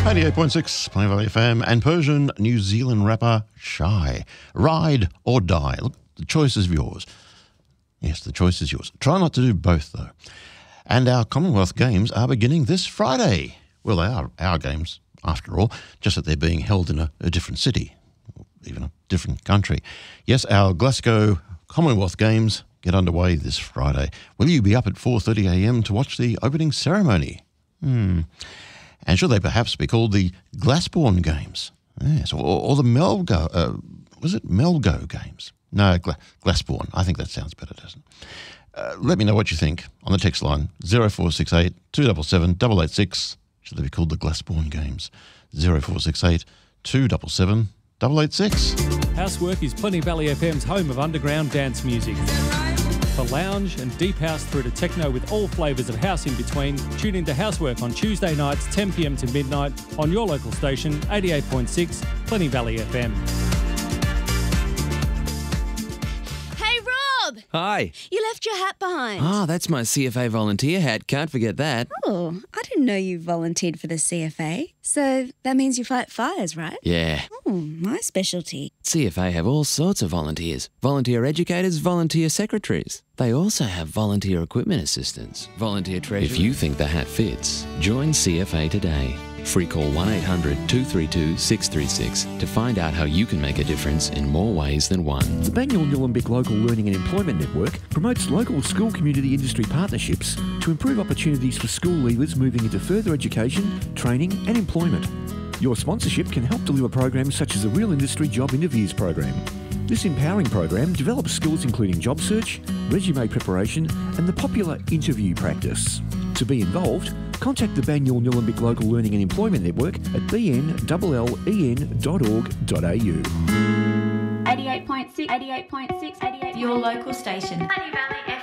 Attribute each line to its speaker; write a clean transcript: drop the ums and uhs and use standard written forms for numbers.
Speaker 1: 88.6 Plain Valley FM and Persian New Zealand rapper Shy. Ride or die. Look, the choice is yours. Yes, the choice is yours. Try not to do both, though. And our Commonwealth Games are beginning this Friday. Well, they are our games, after all, just that they're being held in a different city, or even a different country. Yes, our Glasgow Commonwealth Games get underway this Friday. Will you be up at 4:30am to watch the opening ceremony? And should they perhaps be called the Glassbourne Games? Yes, or the Melgo, was it Melgo Games? No, Glassbourne. I think that sounds better, doesn't it? Let me know what you think on the text line 0468 277 886. Should they be called the Glassbourne Games? 0468 277 886.
Speaker 2: Housework is Plenty Valley FM's home of underground dance music. For lounge and deep house through to techno with all flavours of house in between, tune into Housework on Tuesday nights 10pm to midnight on your local station 88.6 Plenty Valley FM.
Speaker 3: Hey Rob!
Speaker 4: Hi.
Speaker 3: You left your hat behind.
Speaker 4: Ah, that's my CFA volunteer hat. Can't forget that.
Speaker 3: Oh, I didn't know you volunteered for the CFA. So that means you fight fires, right?
Speaker 4: Yeah.
Speaker 3: Oh, my specialty.
Speaker 4: CFA have all sorts of volunteers. Volunteer educators, volunteer secretaries. They also have volunteer equipment assistants, volunteer treasurers. If you think the hat fits, join CFA today. Free call 1-800-232-636 to find out how you can make a difference in more ways than one.
Speaker 5: The Banyul Nillumbik Local Learning and Employment Network promotes local school community industry partnerships to improve opportunities for school leavers moving into further education, training and employment. Your sponsorship can help deliver programs such as the Real Industry Job Interviews program. This empowering program develops skills including job search, resume preparation and the popular interview practice. To be involved, contact the Banyul Nillumbik Local Learning and Employment Network at bnllen.org.au.
Speaker 6: 88.6, 88.6, 88. Your local station. Plenty Valley